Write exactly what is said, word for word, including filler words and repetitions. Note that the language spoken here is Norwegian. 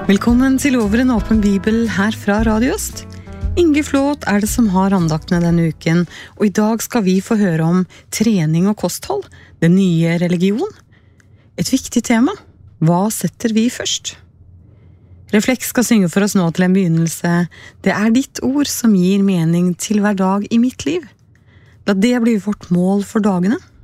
Velkommen til Over en åpen bibel her fra Radio Øst. Inge Flåt er det som har andaktene denne uken, og i dag skal vi få høre om trening og kosthold, den nye religion. Et viktig tema. Hva setter vi først? Refleks skal synge for oss nå til en begynnelse. Det er ditt ord som gir mening til hver dag i mitt liv. La det bli vårt mål for dagene.